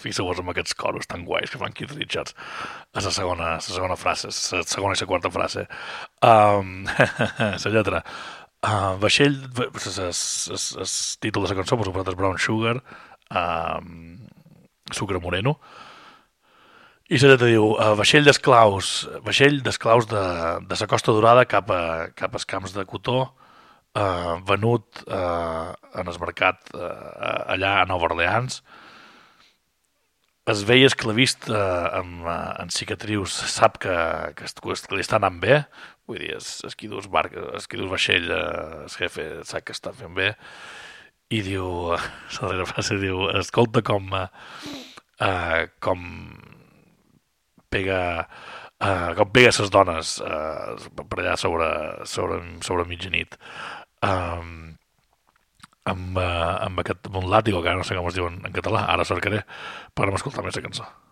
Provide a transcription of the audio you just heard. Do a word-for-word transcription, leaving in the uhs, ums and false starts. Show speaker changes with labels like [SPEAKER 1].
[SPEAKER 1] fixeu-vos amb aquests coros tan guais que fan Keith Richards a la segona, la segona frase, la segona i la quarta frase. Um, la lletra. Uh, vaixell, el títol de la cançó, per suposat, és Brown Sugar, um, sucre moreno, i la lletra diu, uh, vaixell d'esclaus, vaixell d'esclaus de, de la Costa Dorada cap, a, cap als camps de cotó, uh, venut uh, en el mercat uh, allà a Nova Orleans. Es veia esclavista uh, amb, uh, en cicatrius sap que, que, que li està anant bé, vull dir, es, es qui dus barca, es qui dus vaixell, uh, el jefe sap que està fent bé, i diu, uh, la darrera frase diu, escolta com, uh, uh, com pega, uh, com pega ses dones uh, per allà sobre, sobre, sobre mitjanit. Um, amb, uh, amb aquest amb un làtigo, que ara no sé com es diu en, en català, ara cercaré per no escoltar més la cançó.